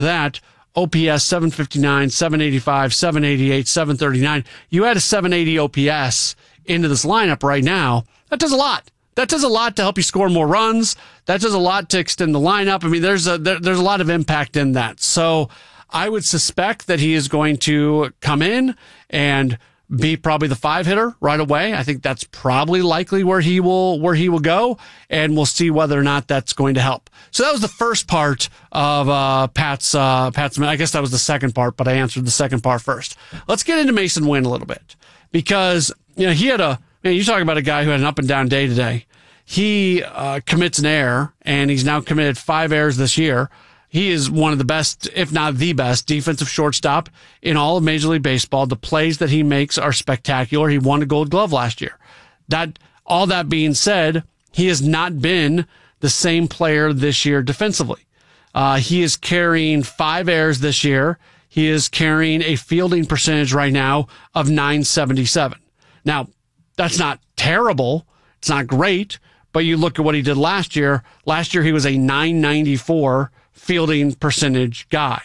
that, OPS 759, 785, 788, 739. You add a 780 OPS into this lineup right now. That does a lot. That does a lot to help you score more runs. That does a lot to extend the lineup. I mean, there's a lot of impact in that. So I would suspect that he is going to come in and be probably the 5 hitter right away. I think that's probably likely where he will go, and we'll see whether or not that's going to help. So that was the first part of Pat's. I guess that was the second part, but I answered the second part first. Let's get into Masyn Winn a little bit, because he had you talk about a guy who had an up and down day today. He commits an error, and he's now committed 5 errors this year. He is one of the best, if not the best, defensive shortstop in all of Major League Baseball. The plays that he makes are spectacular. He won a Gold Glove last year. All that being said, he has not been the same player this year defensively. He is carrying 5 errors this year. He is carrying a fielding percentage right now of .977. Now, that's not terrible. It's not great, but you look at what he did last year. Last year, he was a .994 fielding percentage guy.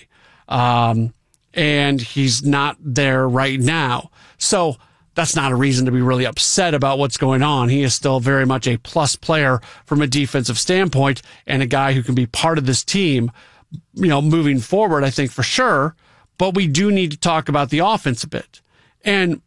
And he's not there right now. So that's not a reason to be really upset about what's going on. He is still very much a plus player from a defensive standpoint, and a guy who can be part of this team, moving forward, I think, for sure. But we do need to talk about the offense a bit. And,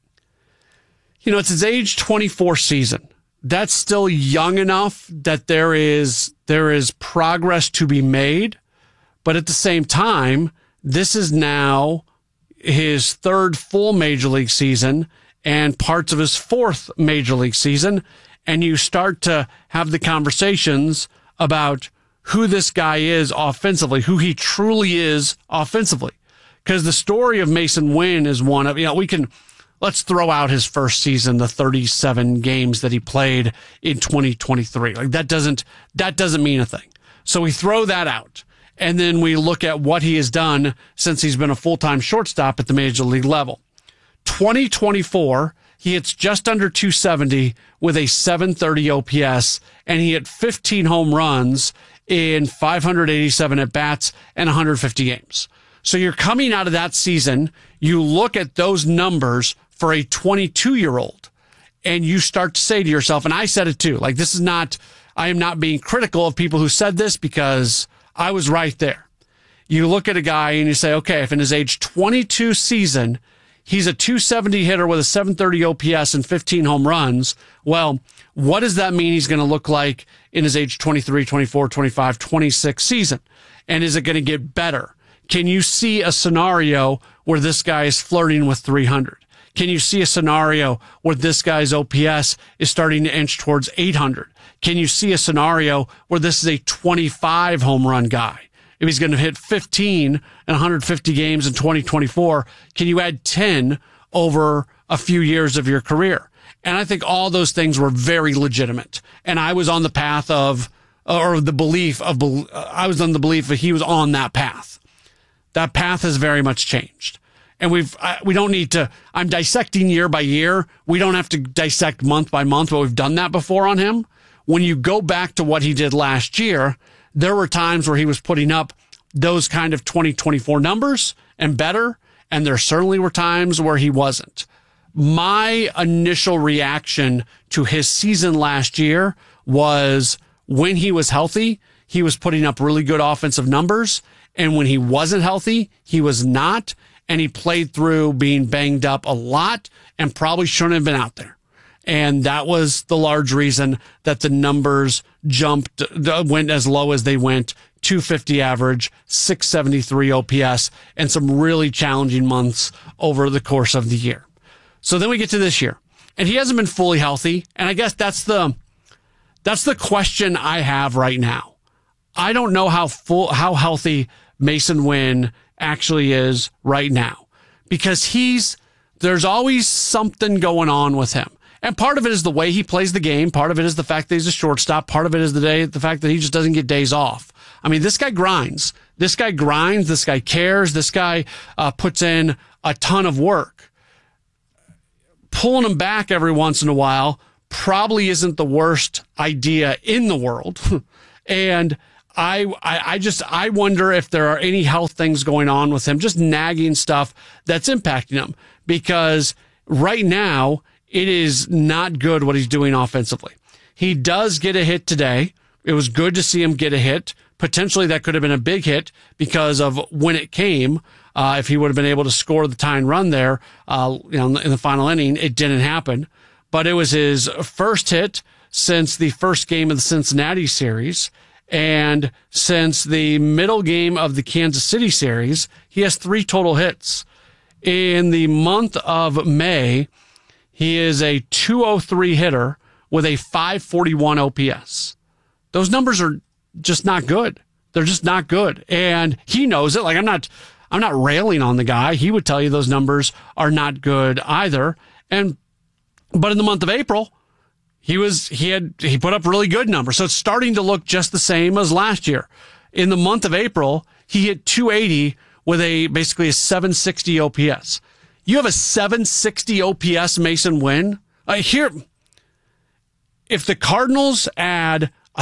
it's his age 24 season. That's still young enough that there is progress to be made. But at the same time, this is now his 3rd full Major League season and parts of his 4th Major League season. And you start to have the conversations about who this guy is offensively, who he truly is offensively. Because the story of Masyn Winn is one of, let's throw out his first season, the 37 games that he played in 2023. Like that doesn't mean a thing. So we throw that out. And then we look at what he has done since he's been a full-time shortstop at the Major League level. 2024, he hits just under 270 with a 730 OPS, and he hit 15 home runs in 587 at-bats and 150 games. So you're coming out of that season, you look at those numbers for a 22-year-old, and you start to say to yourself, and I said it too, like I am not being critical of people who said this because I was right there. You look at a guy and you say, okay, if in his age 22 season, he's a 270 hitter with a 730 OPS and 15 home runs, well, what does that mean he's going to look like in his age 23, 24, 25, 26 season? And is it going to get better? Can you see a scenario where this guy is flirting with 300? Can you see a scenario where this guy's OPS is starting to inch towards 800? Can you see a scenario where this is a 25 home run guy? If he's going to hit 15 and 150 games in 2024, can you add 10 over a few years of your career? And I think all those things were very legitimate. And I was on the path I was on the belief that he was on that path. That path has very much changed. And we don't need to, I'm dissecting year by year. We don't have to dissect month by month, but we've done that before on him. When you go back to what he did last year, there were times where he was putting up those kind of 2024 numbers and better. And there certainly were times where he wasn't. My initial reaction to his season last year was when he was healthy, he was putting up really good offensive numbers. And when he wasn't healthy, he was not. And he played through being banged up a lot and probably shouldn't have been out there. And that was the large reason that the numbers went as low as they went. 250 average, 673 OPS, and some really challenging months over the course of the year. So then we get to this year, and he hasn't been fully healthy. And I guess that's the question I have right now. I don't know how healthy Masyn Winn actually is right now, because there's always something going on with him. And part of it is the way he plays the game. Part of it is the fact that he's a shortstop. Part of it is the fact that he just doesn't get days off. I mean, this guy grinds. This guy cares. This guy puts in a ton of work. Pulling him back every once in a while probably isn't the worst idea in the world. And I wonder if there are any health things going on with him, just nagging stuff that's impacting him, because right now it is not good what he's doing offensively. He does get a hit today. It was good to see him get a hit. Potentially that could have been a big hit because of when it came. If he would have been able to score the tying run there, in the final inning, it didn't happen. But it was his first hit since the first game of the Cincinnati series. And since the middle game of the Kansas City series, he has 3 total hits. In the month of May, he is a .203 hitter with a .541 OPS. Those numbers are just not good. They're just not good. And he knows it. Like, I'm not railing on the guy. He would tell you those numbers are not good either. But in the month of April, he put up really good numbers. So it's starting to look just the same as last year. In the month of April, he hit .280 with basically a .760 OPS. You have a .760 OPS Mason Wynn. If the Cardinals add a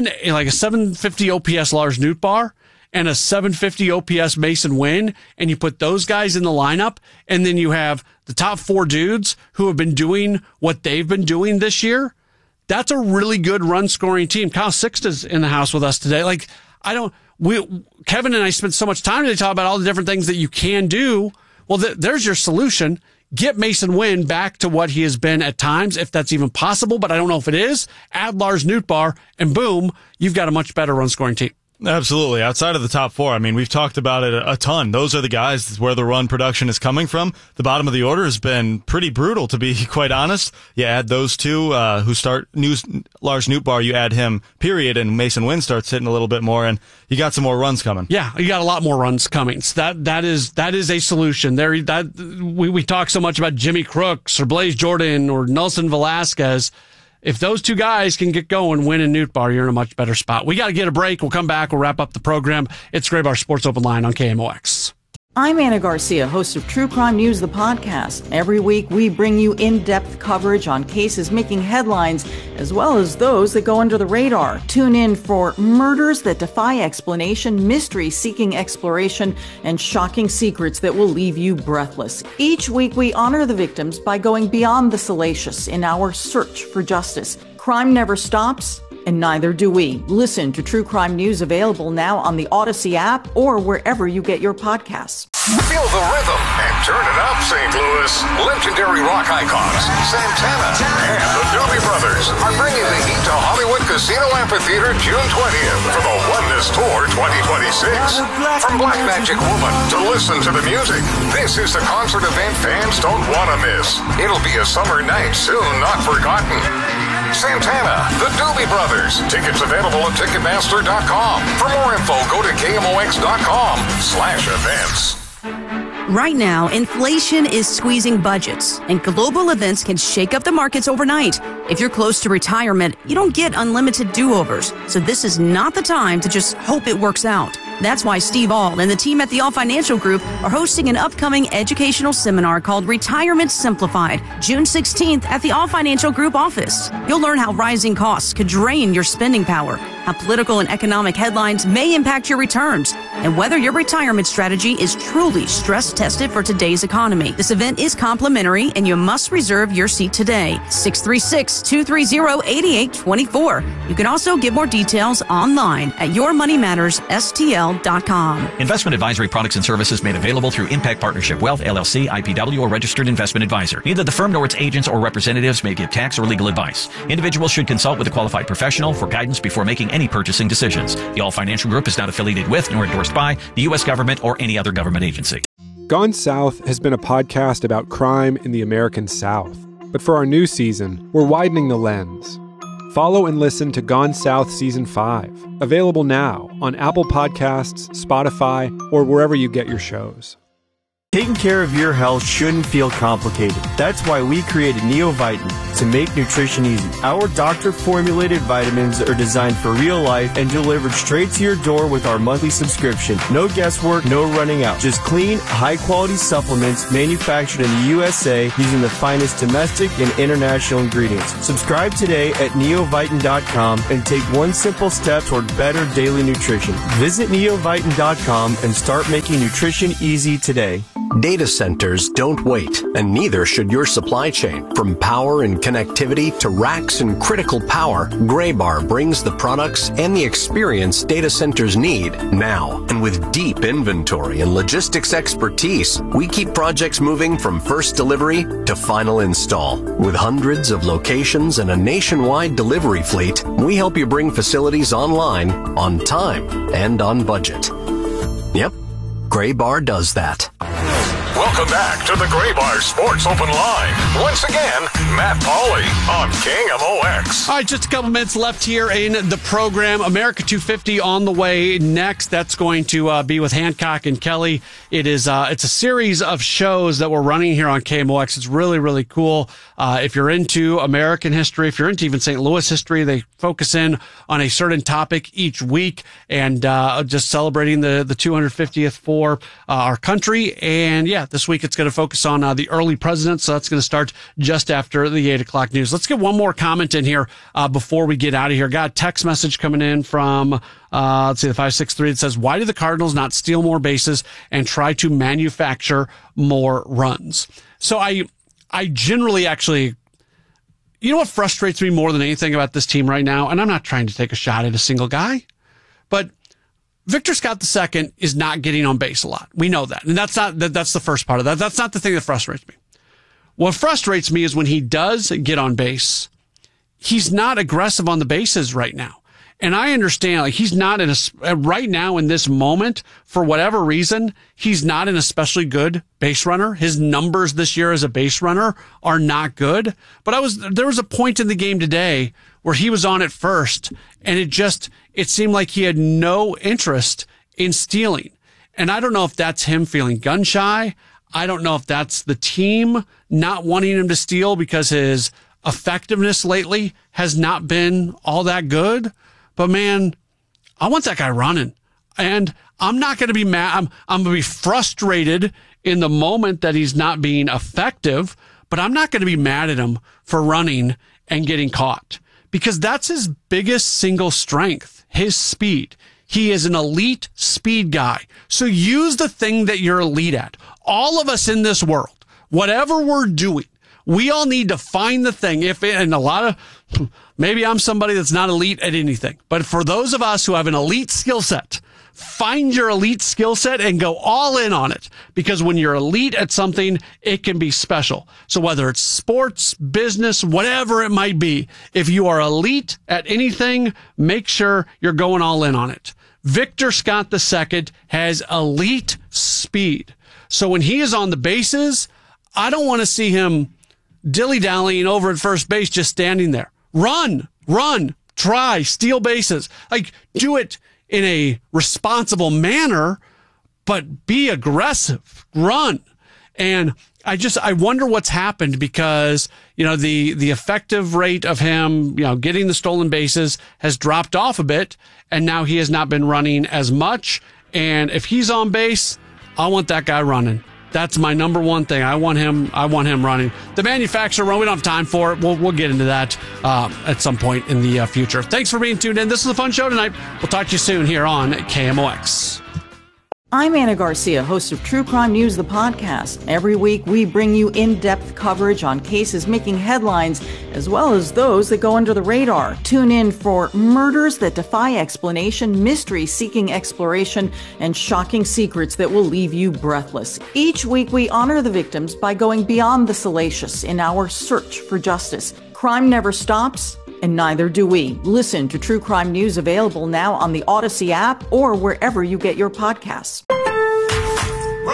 750 OPS Lars Nootbaar and a 750 OPS Mason Wynn, and you put those guys in the lineup, and then you have the top 4 dudes who have been doing what they've been doing this year, that's a really good run scoring team. Kyle Sixta's in the house with us today. Kevin and I spent so much time today talking about all the different things that you can do. Well, there's your solution. Get Mason Wynn back to what he has been at times, if that's even possible, but I don't know if it is. Add Lars Nootbaar, and boom, you've got a much better run-scoring team. Absolutely. Outside of the top 4, I mean, we've talked about it a ton. Those are the guys where the run production is coming from. The bottom of the order has been pretty brutal, to be quite honest. You add those two who start, Lars Nootbaar, you add him, period, and Mason Wynn starts hitting a little bit more, and you got some more runs coming. Yeah, you got a lot more runs coming. So that is a solution. We talk so much about Jimmy Crooks or Blaze Jordan or Nelson Velasquez. If those two guys can get going, Wynn and Nootbaar, you're in a much better spot. We got to get a break. We'll come back. We'll wrap up the program. It's Graybar Sports Open Line on KMOX. I'm Anna Garcia, host of True Crime News, the podcast. Every week, we bring you in-depth coverage on cases making headlines, as well as those that go under the radar. Tune in for murders that defy explanation, mysteries seeking exploration, and shocking secrets that will leave you breathless. Each week, we honor the victims by going beyond the salacious in our search for justice. Crime never stops, and neither do we. Listen to True Crime News, available now on the Odyssey app or wherever you get your podcasts. Feel the rhythm and turn it up, St. Louis. Legendary rock icons Santana and the Doobie Brothers are bringing the heat to Hollywood Casino Amphitheater June 20th for the Oneness Tour 2026. From Black Magic Woman to Listen to the Music, this is the concert event fans don't want to miss. It'll be a summer night soon not forgotten. Santana, the Doobie Brothers. Tickets available at Ticketmaster.com. For more info, go to KMOX.com/events. Right now, inflation is squeezing budgets, and global events can shake up the markets overnight. If you're close to retirement, you don't get unlimited do-overs, so this is not the time to just hope it works out. That's why Steve Auld and the team at the All Financial Group are hosting an upcoming educational seminar called Retirement Simplified, June 16th at the All Financial Group office. You'll learn how rising costs could drain your spending power, how political and economic headlines may impact your returns, and whether your retirement strategy is truly stress-tested for today's economy. This event is complimentary, and you must reserve your seat today. 636-230-8824. You can also get more details online at yourmoneymattersstl.com. Investment advisory products and services made available through Impact Partnership Wealth, LLC, IPW, or registered investment advisor. Neither the firm nor its agents or representatives may give tax or legal advice. Individuals should consult with a qualified professional for guidance before making any purchasing decisions. The All Financial Group is not affiliated with nor endorsed by the U.S. government or any other government agency. Gone South has been a podcast about crime in the American South. But for our new season, we're widening the lens. Follow and listen to Gone South Season 5, available now on Apple Podcasts, Spotify, or wherever you get your shows. Taking care of your health shouldn't feel complicated. That's why we created NeoVitan to make nutrition easy. Our doctor-formulated vitamins are designed for real life and delivered straight to your door with our monthly subscription. No guesswork, no running out. Just clean, high-quality supplements manufactured in the USA using the finest domestic and international ingredients. Subscribe today at neovitan.com and take one simple step toward better daily nutrition. Visit neovitan.com and start making nutrition easy today. Data centers don't wait, and neither should your supply chain. From power and connectivity to racks and critical power, Graybar brings the products and the experience data centers need now. And with deep inventory and logistics expertise, we keep projects moving from first delivery to final install. With hundreds of locations and a nationwide delivery fleet, we help you bring facilities online, on time, and on budget. Yep, Graybar does that. Welcome back to the Graybar Sports Open Line. Once again, Matt Pauley on KMOX. All right, just a couple minutes left here in the program. America 250 on the way next. That's going to be with Hancock and Kelly. It's a series of shows that we're running here on KMOX. It's really, really cool. If you're into American history, if you're into even St. Louis history, they focus in on a certain topic each week and just celebrating the 250th for our country. And yeah, this week it's going to focus on the early presidents. So that's going to start just after the 8 o'clock news. Let's get one more comment in here before we get out of here. Got a text message coming in from let's see, the 563. It says, why do the Cardinals not steal more bases and try to manufacture more runs? So I generally actually, you know what frustrates me more than anything about this team right now? And I'm not trying to take a shot at a single guy, but Victor Scott II is not getting on base a lot. We know that. And that's the first part of that. That's not the thing that frustrates me. What frustrates me is when he does get on base, he's not aggressive on the bases right now. And I understand, like, he's not right now in this moment, for whatever reason, he's not an especially good base runner. His numbers this year as a base runner are not good. But there was a point in the game today where he was on at first, and it seemed like he had no interest in stealing. And I don't know if that's him feeling gun shy. I don't know if that's the team not wanting him to steal because his effectiveness lately has not been all that good. But man, I want that guy running, and I'm not going to be mad. I'm going to be frustrated in the moment that he's not being effective, but I'm not going to be mad at him for running and getting caught, because that's his biggest single strength, his speed. He is an elite speed guy. So use the thing that you're elite at. All of us in this world, whatever we're doing, we all need to find the thing. Maybe I'm somebody that's not elite at anything, but for those of us who have an elite skill set, find your elite skill set and go all in on it, because when you're elite at something, it can be special. So whether it's sports, business, whatever it might be, if you are elite at anything, make sure you're going all in on it. Victor Scott II has elite speed. So when he is on the bases, I don't want to see him dilly-dallying over at first base, just standing there. Run, try, steal bases. Like, do it in a responsible manner, but be aggressive. Run. And I wonder what's happened, because, the effective rate of him, getting the stolen bases has dropped off a bit, and now he has not been running as much. And if he's on base, I want that guy running. That's my number one thing. I want him running. The manufacturer run, we don't have time for it. We'll get into that at some point in the future. Thanks for being tuned in. This is a fun show tonight. We'll talk to you soon here on KMOX. I'm Anna Garcia, host of True Crime News, the podcast. Every week, we bring you in-depth coverage on cases making headlines, as well as those that go under the radar. Tune in for murders that defy explanation, mysteries seeking exploration, and shocking secrets that will leave you breathless. Each week, we honor the victims by going beyond the salacious in our search for justice. Crime never stops, and neither do we. Listen to True Crime News, available now on the Odyssey app or wherever you get your podcasts.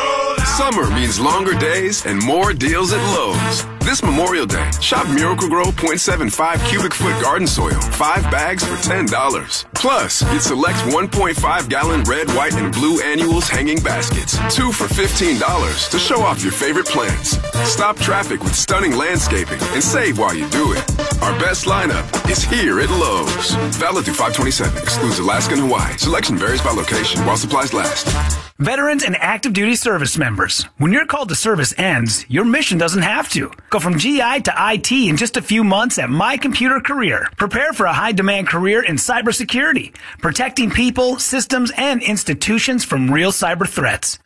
Summer means longer days and more deals at Lowe's. This Memorial Day, shop Miracle-Gro 0.75 cubic foot garden soil, 5 bags for $10. Plus, get select 1.5 gallon red, white, and blue annuals hanging baskets, 2 for $15 to show off your favorite plants. Stop traffic with stunning landscaping and save while you do it. Our best lineup is here at Lowe's. Valid through 5/27. Excludes Alaska and Hawaii. Selection varies by location while supplies last. Veterans and active duty service members. When your call to service ends, your mission doesn't have to. Go from GI to IT in just a few months at My Computer Career. Prepare for a high-demand career in cybersecurity, protecting people, systems, and institutions from real cyber threats.